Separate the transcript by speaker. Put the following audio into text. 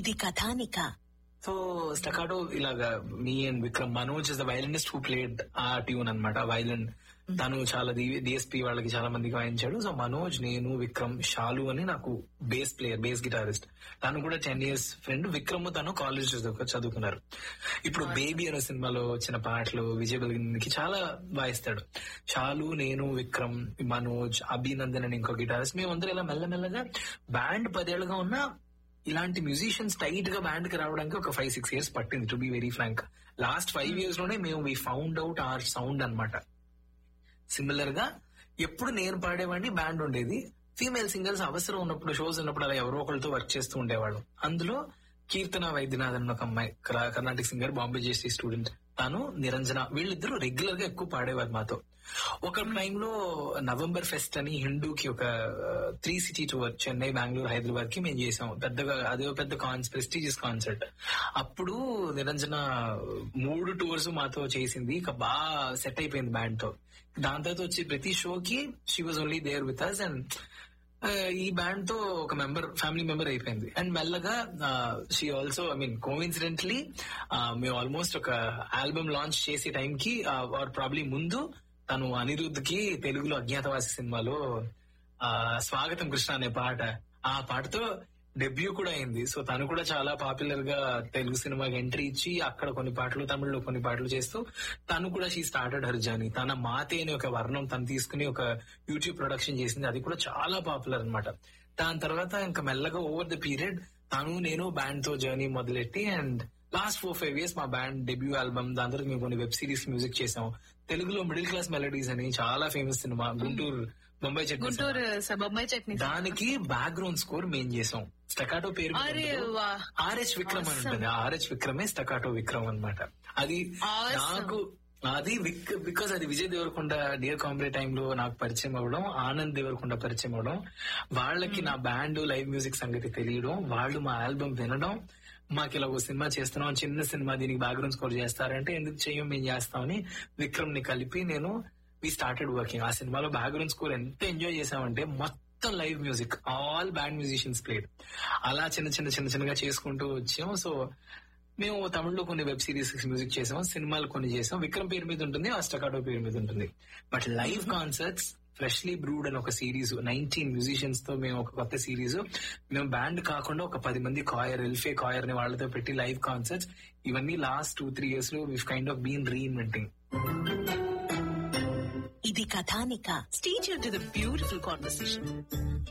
Speaker 1: ఇది కథానిక.
Speaker 2: So staccato ఇలాగా me and Vikram, Manoj is the violinist who played ఆ ట్యూన్ అనమాట. వైలిన్ తను చాలా డిఎస్పీ వాళ్ళకి చాలా మందికి వాయించాడు. సో మనోజ్, నేను, విక్రమ్, షాలు అని నాకు బేస్ ప్లేయర్, బేస్ గిటారిస్ట్, తను కూడా 10 years ఫ్రెండ్. విక్రమ్ తను కాలేజ్ చదువుకున్నారు. ఇప్పుడు బేబీ అనే సినిమాలో వచ్చిన పాటలు విజయ్ బల్గిన్కి చాలా వాయిస్తాడు. షాలు, నేను, విక్రమ్, మనోజ్, అభినందన్ అని ఇంకో గిటారిస్ట్, మేమందరూ ఇలా మెల్లమెల్లగా బ్యాండ్ 10 ఏళ్లుగా ఉన్నా ఇలాంటి మ్యూజిషియన్స్ టైట్ గా బ్యాండ్ కి రావడానికి ఒక 5-6 years పట్టింది, to be very Frank. Last 5 years లోనే మేము we found out hour sound అనమాట. సిమిలర్ గా ఎప్పుడు నేను పాడేవాడిని, బ్యాండ్ ఉండేది. ఫీమేల్ సింగర్స్ అవసరం ఉన్నప్పుడు, షోస్ ఉన్నప్పుడు అలా ఎవరో ఒకరితో వర్క్ చేస్తూ ఉండేవాళ్ళు. అందులో కీర్తన వైద్యనాథ్ అన్న ఒక అమ్మాయి, కర్ణాటక సింగర్, బాంబే జేసీ స్టూడెంట్, తను, నిరంజన, వీళ్ళిద్దరూ రెగ్యులర్ గా ఎక్కువ పాడేవారు మాతో. ఒక టైంలో నవంబర్ ఫెస్ట్ అని హిందూకి ఒక 3 city టూర్, చెన్నై, బెంగళూరు, హైదరాబాద్ కి మేము చేసాం. పెద్దగా అదే పెద్ద ప్రెస్టీజియస్ కాన్సర్ట్. అప్పుడు నిరంజన 3 tours మాతో చేసింది. ఇక బాగా సెట్ అయిపోయింది బ్యాండ్ తో. దాని తర్వాత వచ్చి ప్రతి షోకి she was only there with us. And ఈ బ్యాండ్ తో ఒక ఫ్యామిలీ మెంబర్ అయిపోయింది. అండ్ మెల్లగా షీ ఆల్సో, కోఇన్సిడెంట్లీ మేము ఆల్మోస్ట్ ఒక ఆల్బమ్ లాంచ్ చేసే టైంకి ఆర్ ప్రాబ్లీ ముందు తను అనిరుద్ధ్ కి తెలుగులో అజ్ఞాతవాసి సినిమాలో స్వాగతం కృష్ణ అనే పాట, ఆ పాటతో డెబ్యూ కూడా అయింది. సో తను కూడా చాలా పాపులర్ గా తెలుగు సినిమాకి ఎంట్రీ ఇచ్చి అక్కడ కొన్ని పాటలు, తమిళ్లో కొన్ని పాటలు చేస్తూ తను కూడా షీ స్టార్టెడ్ హర్ జర్నీ. తన మాతే అనే ఒక వర్ణం తను తీసుకుని ఒక యూట్యూబ్ ప్రొడక్షన్ చేసింది. అది కూడా చాలా పాపులర్ అనమాట. దాని తర్వాత ఇంకా మెల్లగా ఓవర్ ద పీరియడ్ తను, నేను బ్యాండ్ తో జర్నీ మొదలెట్టి, అండ్ లాస్ట్ 4-5 years మా బ్యాండ్ డెబ్యూ ఆల్బమ్, దాని తర్వాత మేము కొన్ని వెబ్ సిరీస్ మ్యూజిక్ చేసాం. తెలుగులో మిడిల్ క్లాస్ మెలడీస్ అని చాలా ఫేమస్ సినిమా, గుంటూరు బొంబాయి చట్నీ, దానికి బ్యాక్గ్రౌండ్ స్కోర్ మేము చేసాం. స్టకాటో పేరు ఆర్హెచ్ విక్రమ్ అని ఉంటుంది. ఆర్హెచ్ విక్రమే స్టకాటో విక్రమ్ అనమాట. అది నాకు బికాస్ అది విజయ్ దేవరకొండ డియర్ కాంబ్రే టైంలో నాకు పరిచయం అవ్వడం, ఆనంద్ దేవరకొండ పరిచయం అవ్వడం, వాళ్ళకి నా బ్యాండ్ లైవ్ మ్యూజిక్ సంగతి తెలియడం, వాళ్ళు మా ఆల్బమ్ వినడం, మాకు ఇలా ఒక సినిమా చేస్తున్నాం, చిన్న సినిమా, దీనికి బ్యాక్గ్రౌండ్ స్కోర్ చేస్తారంటే ఎందుకు చెయ్యం, మేము చేస్తామని విక్రమ్ ని కలిపి నేను వి స్టార్టెడ్ వర్కింగ్. ఆ సినిమాలో బ్యాక్గ్రౌండ్ స్కోర్ ఎంత ఎంజాయ్ చేసామంటే మొత్తం live music, all band musicians played. అలా చిన్నగా చేసుకుంటూ వచ్చాం. సో మేము తమిళ్లో కొన్ని వెబ్ సిరీస్ మ్యూజిక్ చేసాం, సినిమాలు కొన్ని చేసాం. విక్రమ్ పేరు మీద ఉంటుంది, ఆ స్టకాటో పేరు మీద ఉంటుంది. But live concerts, freshly brood అని ఒక సిరీస్, 19 మ్యూజిషియన్స్ తో మేము ఒక కొత్త సిరీస్, మేము బ్యాండ్ కాకుండా ఒక 10 మంది కాయర్, ఎల్ఫే కాయర్ ని వాళ్ళతో పెట్టి లైవ్ కాన్సర్ట్స్, ఇవన్నీ లాస్ట్ 2-3 years లో వి కైండ్ ఆఫ్ బీన్ రీఇన్వెంటింగ్.
Speaker 1: ఇది కథానిక. Stay tuned to the beautiful conversation.